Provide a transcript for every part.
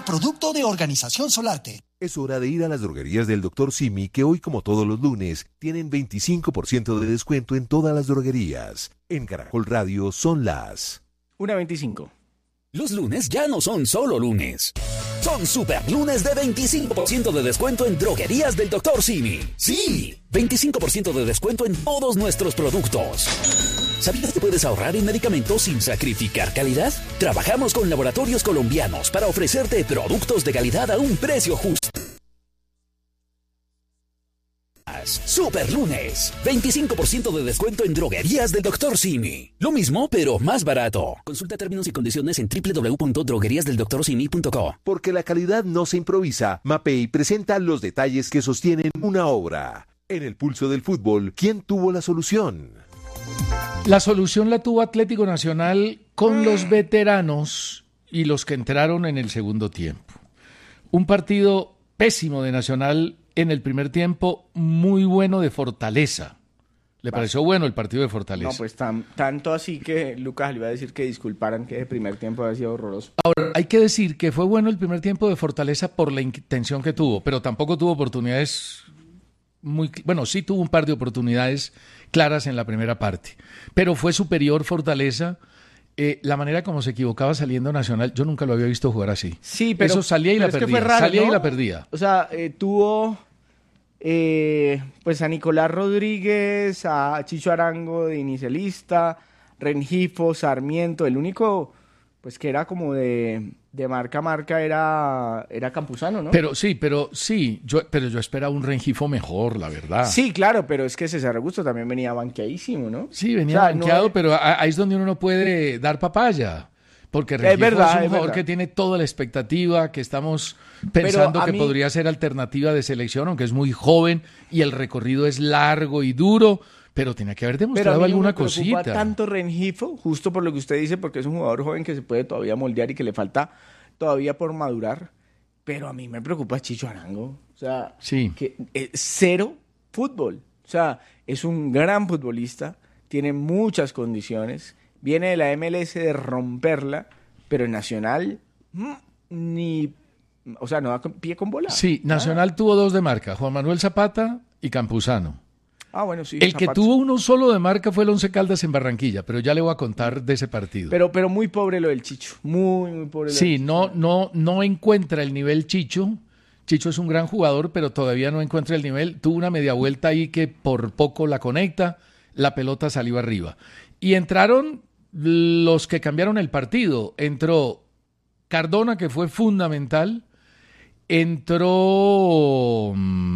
producto de Organización Solarte. Es hora de ir a las droguerías del Dr. Simi, que hoy, como todos los lunes, tienen 25% de descuento en todas las droguerías. En Caracol Radio son las 1:25. Los lunes ya no son solo lunes. Son super lunes de 25% de descuento en droguerías del Dr. Simi. Sí, 25% de descuento en todos nuestros productos. ¿Sabías que puedes ahorrar en medicamentos sin sacrificar calidad? Trabajamos con laboratorios colombianos para ofrecerte productos de calidad a un precio justo. Super lunes, 25% de descuento en droguerías del Dr. Simi. Lo mismo, pero más barato. Consulta términos y condiciones en www.drogueriasdeldoctorsimi.co. Porque la calidad no se improvisa. Mapei presenta los detalles que sostienen una obra. En el pulso del fútbol, ¿quién tuvo la solución? La solución la tuvo Atlético Nacional con los veteranos y los que entraron en el segundo tiempo. Un partido pésimo de Nacional en el primer tiempo, muy bueno de Fortaleza. ¿Le pareció bueno el partido de Fortaleza? No, pues tanto así que Lucas le iba a decir que disculparan que el primer tiempo había sido horroroso. Ahora, hay que decir que fue bueno el primer tiempo de Fortaleza por la intención que tuvo, pero tampoco tuvo oportunidades bueno, sí tuvo un par de oportunidades claras en la primera parte, pero fue superior Fortaleza. La manera como se equivocaba saliendo Nacional, yo nunca lo había visto jugar así. Sí, pero eso salía y la perdía, raro, salía, ¿no? y la perdía. O sea, tuvo pues a Nicolás Rodríguez, a Chicho Arango de inicialista, Rengifo, Sarmiento, el único pues que era como de marca a marca era Campuzano, ¿no? Pero yo esperaba un Rengifo mejor, la verdad. Sí, claro, pero es que César Augusto también venía banqueadísimo, ¿no? Sí, venía banqueado, pero ahí es donde uno no puede dar papaya. Porque Rengifo es un jugador que tiene toda la expectativa, que estamos pensando que podría ser alternativa de selección, aunque es muy joven y el recorrido es largo y duro, pero tenía que haber demostrado alguna cosita. Me preocupa tanto Rengifo, justo por lo que usted dice, porque es un jugador joven que se puede todavía moldear y que le falta todavía por madurar, pero a mí me preocupa Chicho Arango. O sea, sí. Que cero fútbol. O sea, es un gran futbolista, tiene muchas condiciones, viene de la MLS de romperla, pero en Nacional o sea, no da pie con bola. Sí, Nacional tuvo dos de marca, Juan Manuel Zapata y Campuzano. Ah, bueno, sí. El Zapata. que tuvo uno solo de marca fue el Once Caldas en Barranquilla, pero ya le voy a contar de ese partido. Pero muy pobre lo del Chicho, muy pobre. Sí, no encuentra el nivel Chicho. Chicho es un gran jugador, pero todavía no encuentra el nivel. Tuvo una media vuelta ahí que por poco la conecta, la pelota salió arriba. Y entraron los que cambiaron el partido. Entró Cardona, que fue fundamental. Entró...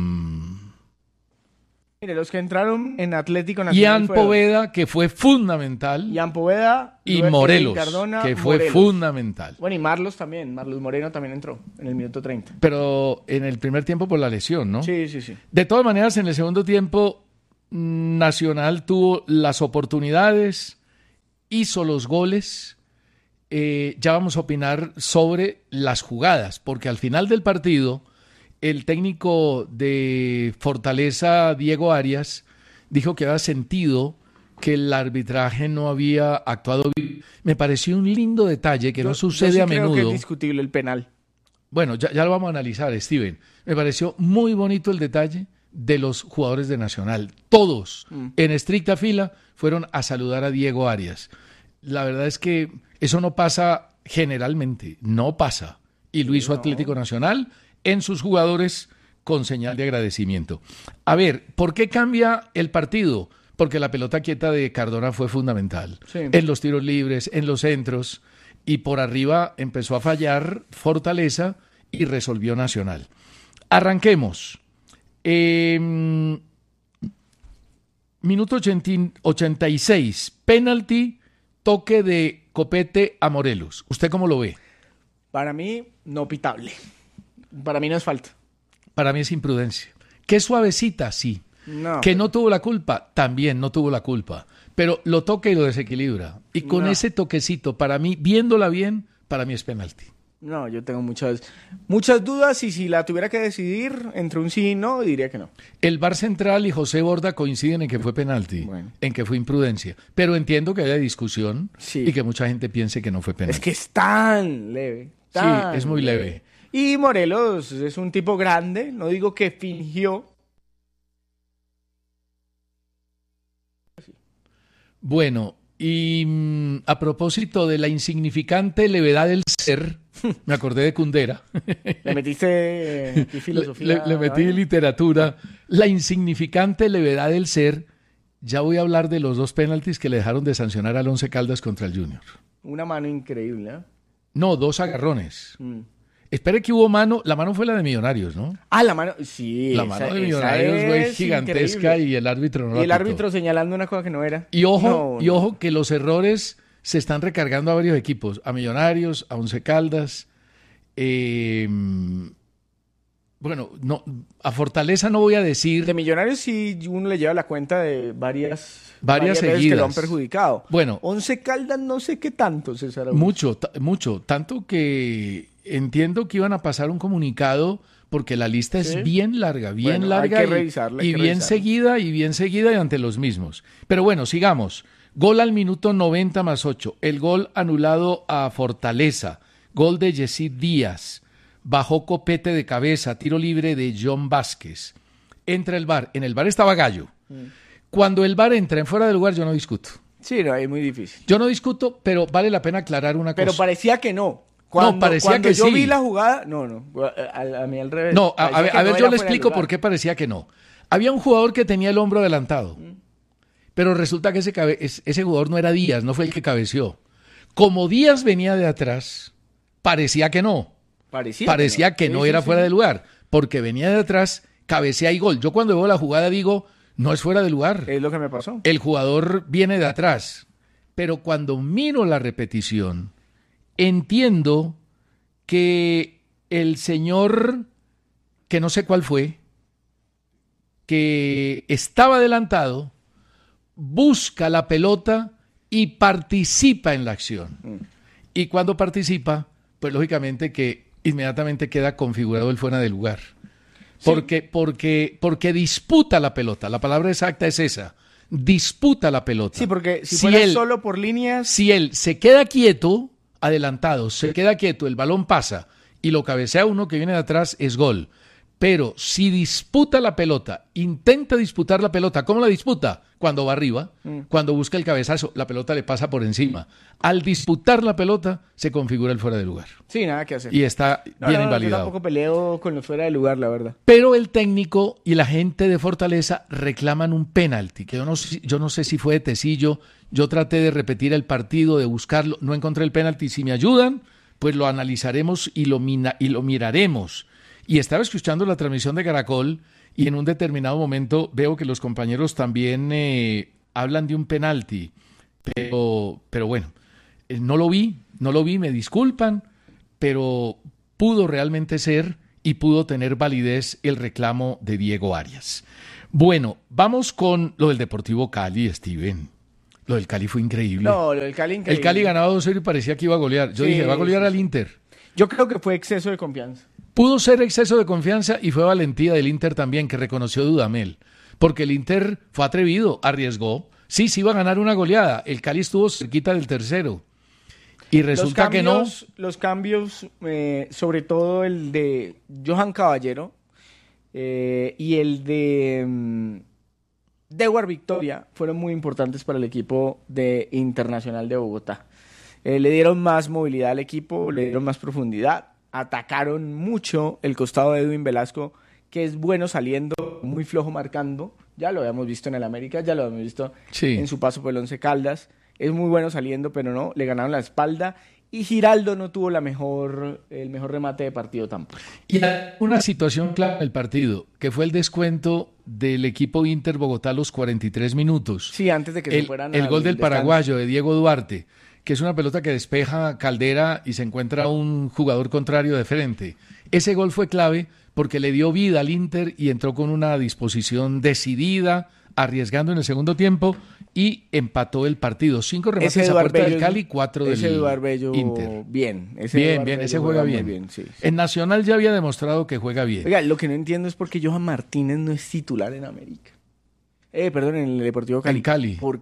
Mire, los que entraron en Atlético Nacional Ian Poveda, que fue fundamental. Ian Poveda. Y Morelos, Cardona, que fue fundamental. Bueno, y Marlos también. Marlos Moreno también entró en el minuto 30. Pero en el primer tiempo por la lesión, ¿no? Sí. De todas maneras, en el segundo tiempo, Nacional tuvo las oportunidades, hizo los goles. Ya vamos a opinar sobre las jugadas, porque al final del partido, el técnico de Fortaleza, Diego Arias, dijo que había sentido que el arbitraje no había actuado bien. Me pareció un lindo detalle que no sucede a menudo. Creo que es discutible el penal. Bueno, ya lo vamos a analizar, Steven. Me pareció muy bonito el detalle de los jugadores de Nacional. Todos, en estricta fila, fueron a saludar a Diego Arias. La verdad es que eso no pasa generalmente, no pasa. Y lo hizo Atlético Nacional en sus jugadores con señal de agradecimiento. A ver, ¿por qué cambia el partido? Porque la pelota quieta de Cardona fue fundamental. Sí. En los tiros libres, en los centros, y por arriba empezó a fallar Fortaleza y resolvió Nacional. Arranquemos. Minuto 86, penalti, toque de Copete a Morelos. ¿Usted cómo lo ve? Para mí, no pitable. Para mí no es falta. Para mí es imprudencia. ¿Qué suavecita? Sí. No, ¿Que no tuvo la culpa? También no tuvo la culpa. Pero lo toca y lo desequilibra. Y con ese toquecito, para mí, viéndola bien, para mí es penalti. No, yo tengo muchas dudas y si la tuviera que decidir entre un sí y no, diría que no. El VAR Central y José Borda coinciden en que fue penalti, en que fue imprudencia. Pero entiendo que haya discusión y que mucha gente piense que no fue penalti. Es que es tan leve. Sí, es muy leve. Y Morelos es un tipo grande, no digo que fingió. Bueno, y a propósito de la insignificante levedad del ser, me acordé de Kundera. Le metiste aquí filosofía. Le metí literatura. La insignificante levedad del ser. Ya voy a hablar de los 2 penaltis que le dejaron de sancionar al Once Caldas contra el Junior. Una mano increíble, ¿eh? No, 2 agarrones. Espere que hubo mano. La mano fue la de Millonarios, ¿no? Ah, la mano. Sí, La mano de Millonarios fue gigantesca increíble. y el árbitro no Y la el pitó. árbitro señalando una cosa que no era. Y ojo que los errores se están recargando a varios equipos. A Millonarios, a Once Caldas. Bueno, no, a Fortaleza no voy a decir. De Millonarios sí uno le lleva la cuenta de varias Varias veces que seguidas. lo han perjudicado. Bueno. Once Caldas no sé qué tanto, César Augusto. Mucho. Tanto que entiendo que iban a pasar un comunicado porque la lista es bien larga, Bueno, larga hay que revisarla, hay que bien revisarla. seguida y ante los mismos. Pero bueno, sigamos. Gol al minuto 90 más 8. El gol anulado a Fortaleza. Gol de Yesid Díaz. Bajó copete de cabeza, tiro libre de John Vázquez. Entra el VAR. En el VAR estaba Gallo. Cuando el VAR entra en fuera de lugar, yo no discuto. Sí, no, es muy difícil. Yo no discuto, pero vale la pena aclarar una Pero cosa. parecía que no. Parecía cuando que yo sí. vi la jugada, no, a mí al revés. No, a Parecía que ver, no yo era le fuera de explico lugar. por qué parecía que no. Había un jugador que tenía el hombro adelantado, pero resulta que ese jugador no era Díaz, no fue el que cabeció. Como Díaz venía de atrás, parecía que no. Parecía que no era fuera de lugar, porque venía de atrás, cabecea y gol. Yo cuando veo la jugada digo, no es fuera de lugar. Es lo que me pasó. El jugador viene de atrás, pero cuando miro la repetición, entiendo que el señor, que no sé cuál fue, que estaba adelantado, busca la pelota y participa en la acción. Y cuando participa, pues lógicamente que inmediatamente queda configurado el fuera de lugar. Porque disputa la pelota. La palabra exacta es esa. Disputa la pelota. Sí, porque si fuera él, solo por líneas... Si él se queda quieto, adelantado, se queda quieto, el balón pasa y lo cabecea uno que viene de atrás, es gol. Pero si disputa la pelota, intenta disputar la pelota, ¿cómo la disputa? Cuando va arriba, cuando busca el cabezazo, la pelota le pasa por encima. Al disputar la pelota, se configura el fuera de lugar. Sí, nada que hacer. Y está bien invalidado. Yo tampoco peleo con los fuera de lugar, la verdad. Pero el técnico y la gente de Fortaleza reclaman un penalti, que yo no sé si fue de Tecillo. Yo traté de repetir el partido, de buscarlo, no encontré el penalti. Si me ayudan, pues lo analizaremos y lo miraremos. Y estaba escuchando la transmisión de Caracol y en un determinado momento veo que los compañeros también hablan de un penalti. Pero bueno, no lo vi, me disculpan, pero pudo realmente ser y pudo tener validez el reclamo de Diego Arias. Bueno, vamos con lo del Deportivo Cali, Steven. Lo del Cali fue increíble. No, lo del Cali increíble. El Cali ganaba 2-0 y parecía que iba a golear. Yo dije, va a golear al Inter. Yo creo que fue exceso de confianza. Pudo ser exceso de confianza y fue valentía del Inter también, que reconoció Dudamel. Porque el Inter fue atrevido, arriesgó. Sí iba a ganar una goleada. El Cali estuvo cerquita del tercero. Y resulta que no. Los cambios, sobre todo el de Johan Caballero y el de Dewar Victoria, fueron muy importantes para el equipo de Internacional de Bogotá. Le dieron más movilidad al equipo, le dieron más profundidad. Atacaron mucho el costado de Edwin Velasco, que es bueno saliendo, muy flojo marcando. Ya lo habíamos visto en el América, ya lo habíamos visto en su paso por el Once Caldas. Es muy bueno saliendo, pero no, le ganaron la espalda. Y Giraldo no tuvo el mejor remate de partido tampoco. Y hay una situación clara del partido, que fue el descuento del equipo Inter Bogotá a los 43 minutos. Sí, antes de que se fueran el gol del descanso. paraguayo, de Diego Duarte, que es una pelota que despeja Caldera y se encuentra un jugador contrario de frente. Ese gol fue clave porque le dio vida al Inter y entró con una disposición decidida, arriesgando en el segundo tiempo y empató el partido. 5 remates a puerta del Cali, 4 del Inter. Ese Eduard Bello, bien. Ese juega bien. Sí. En Nacional ya había demostrado que juega bien. Oiga, lo que no entiendo es por qué Johan Martínez no es titular en América. Perdón, en el Deportivo Cali. En Cali. ¿Por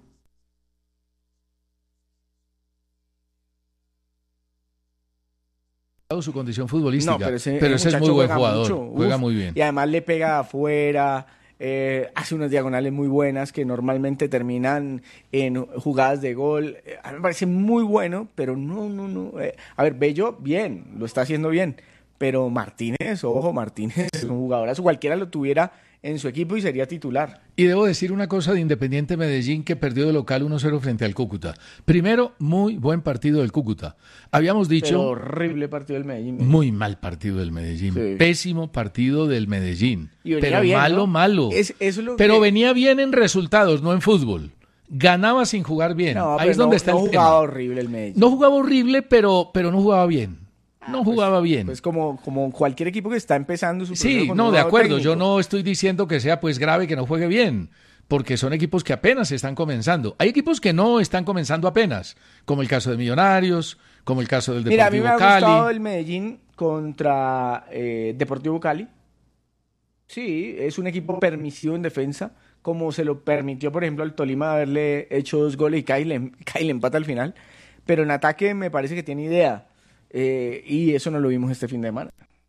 su condición futbolística. No, pero ese es muy buen jugador, mucho. Juega muy bien. Y además le pega afuera, hace unas diagonales muy buenas que normalmente terminan en jugadas de gol. A mí me parece muy bueno, pero no. A ver, Bello, bien, lo está haciendo bien. Pero Martínez, ojo, Martínez es un jugadorazo. Cualquiera lo tuviera en su equipo y sería titular. Y debo decir una cosa de Independiente Medellín, que perdió de local 1-0 frente al Cúcuta. Primero, muy buen partido del Cúcuta. Habíamos dicho... Pero horrible partido del Medellín. Muy mal partido del Medellín. Sí. Pésimo partido del Medellín. Y venía pero bien, malo, ¿no? malo. Eso es lo pero que... venía bien en resultados, no en fútbol. Ganaba sin jugar bien. No, ahí es donde está el tema. No jugaba horrible el Medellín. No jugaba horrible, pero no jugaba bien. No jugaba bien. Pues como cualquier equipo que está empezando su proceso Sí, con no, un de nuevo acuerdo. técnico. Yo no estoy diciendo que sea pues grave que no juegue bien, porque son equipos que apenas están comenzando. Hay equipos que no están comenzando apenas, como el caso de Millonarios, como el caso del Mira, a mí Deportivo me ha gustado Cali. el Medellín contra Deportivo Cali. Sí, es un equipo permisivo en defensa, como se lo permitió, por ejemplo, al Tolima haberle hecho 2 goles y Cali le empata al final. Pero en ataque me parece que tiene idea. Y eso no lo vimos este fin de semana.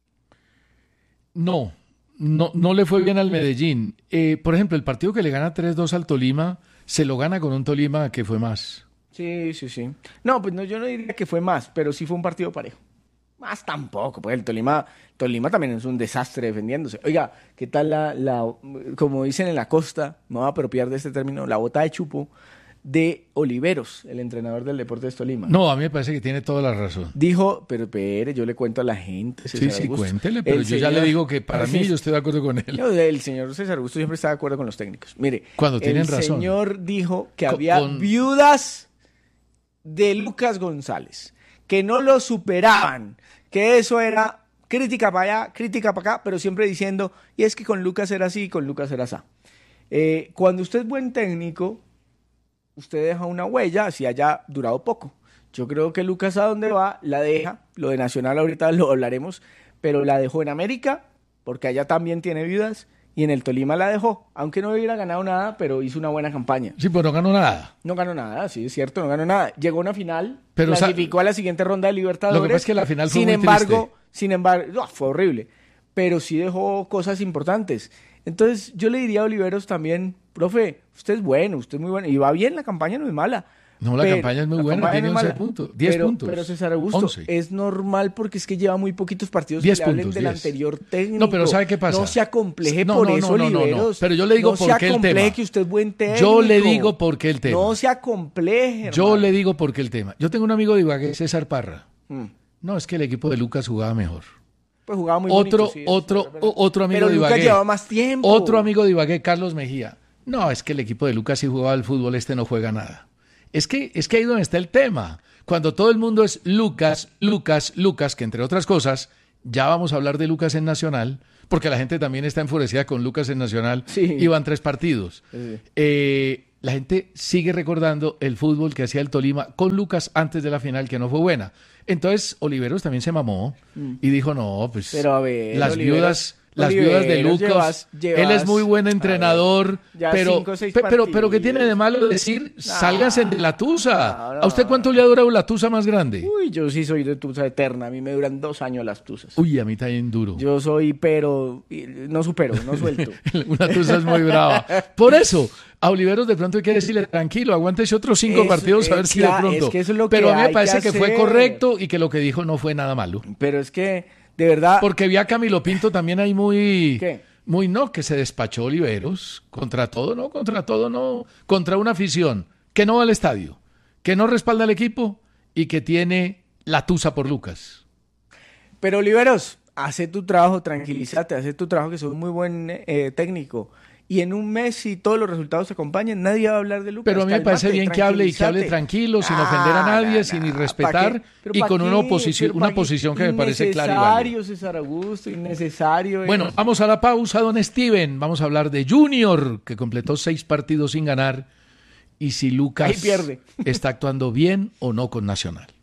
No le fue bien al Medellín. Por ejemplo, el partido que le gana 3-2 al Tolima, se lo gana con un Tolima que fue más. Sí. No, pues no, yo no diría que fue más, pero sí fue un partido parejo. Más tampoco, pues el Tolima también es un desastre defendiéndose. Oiga, ¿qué tal como dicen en la costa, me voy a apropiar de este término, la bota de chupo de Oliveros, el entrenador del Deportes Tolima? No, a mí me parece que tiene toda la razón. Dijo, pero espere, yo le cuento a la gente. Sí, César sí, Augusto. cuéntele, pero yo ya le digo que para mí yo estoy de acuerdo con él. No, el señor César Augusto siempre está de acuerdo con los técnicos. Mire, Cuando tienen el razón. señor dijo que había viudas de Lucas González, que no lo superaban, que eso era crítica para allá, crítica para acá, pero siempre diciendo, y es que con Lucas era así, con Lucas era así. Cuando usted es buen técnico, usted deja una huella, así haya durado poco. Yo creo que Lucas, a donde va, la deja. Lo de Nacional ahorita lo hablaremos, pero la dejó en América, porque allá también tiene viudas, y en el Tolima la dejó, aunque no hubiera ganado nada, pero hizo una buena campaña. Sí, pero no ganó nada. No ganó nada, sí, es cierto, no ganó nada. Llegó a una final, pero clasificó a la siguiente ronda de Libertadores. Lo que pasa es que la final fue sin muy embargo, triste. No, fue horrible, pero sí dejó cosas importantes. Entonces, yo le diría a Oliveros también, profe, usted es bueno, usted es muy bueno, y va bien, la campaña no es mala. No, la campaña es muy buena, tiene 11 puntos, 10 puntos. Pero César Augusto, 11. es normal porque es que lleva muy poquitos partidos 10 que le hablen puntos, del 10. anterior técnico. No, pero ¿sabe qué pasa? No se acompleje No, por no, eso, no, no, no, Oliveros. pero yo le digo no por qué el No se acompleje tema. que usted es buen técnico. Yo le digo por qué el tema. No se acompleje, Yo hermano. le digo por qué el tema. Yo tengo un amigo de Ibagué, César Parra. No, es que el equipo de Lucas jugaba mejor. Pues jugaba muy Otro bonito, sí, otro amigo pero de Lucas Ibagué. llevaba más tiempo. Otro amigo de Ibagué, Carlos Mejía. No, es que el equipo de Lucas sí jugaba al fútbol, este no juega nada. Es que ahí donde está el tema. Cuando todo el mundo es Lucas, que entre otras cosas, ya vamos a hablar de Lucas en Nacional, porque la gente también está enfurecida con Lucas en Nacional. Sí. Iban 3 partidos. Sí. La gente sigue recordando el fútbol que hacía el Tolima con Lucas antes de la final, que no fue buena. Entonces, Oliveros también se mamó y dijo, no, pues Pero a ver, las Oliveros, viudas de Lucas, él es muy buen entrenador, ya pero 5 o 6 pero ¿qué tiene de malo decir, sálganse de la tusa? No, ¿A usted cuánto le ha durado la tusa más grande? Uy, yo sí soy de tusa eterna. A mí me duran 2 años las tusas. Uy, a mí está bien duro. Yo soy, pero no supero, no suelto. Una tusa es muy brava. Por eso, a Oliveros de pronto hay que decirle, tranquilo, aguántese otros 5 Eso, partidos a ver si de claro, pronto. es que eso es lo Pero que a mí me hay parece que que fue hacer. correcto y que lo que dijo no fue nada malo. Pero es que, de verdad... Porque vi a Camilo Pinto también ahí muy... ¿Qué? Muy no, que se despachó Oliveros. Contra todo no. Contra una afición que no va al estadio, que no respalda al equipo y que tiene la tusa por Lucas. Pero Oliveros, hace tu trabajo, tranquilízate, hace tu trabajo, que sos un muy buen técnico. Y en un mes, si todos los resultados se acompañan, nadie va a hablar de Lucas. Pero a mí me parece bien que hable tranquilo, sin ofender a nadie, sin irrespetar y con una posición que me parece clara y válida. Innecesario, César Augusto, innecesario. Bueno, vamos a la pausa, don Steven. Vamos a hablar de Junior, que completó 6 partidos sin ganar, y si Lucas Ahí pierde. está actuando bien o no con Nacional.